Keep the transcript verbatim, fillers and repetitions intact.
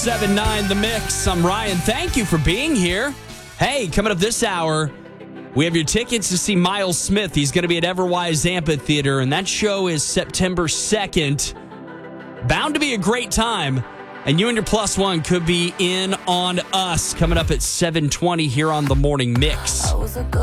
seven nine The Mix. I'm Ryan. Thank you for being here. Hey, coming up this hour, we have your tickets to see Miles Smith. He's going to be at Everwise Amphitheater, and that show is September second. Bound to be a great time. And you and your plus one could be in on us coming up at seven twenty here on The Morning Mix.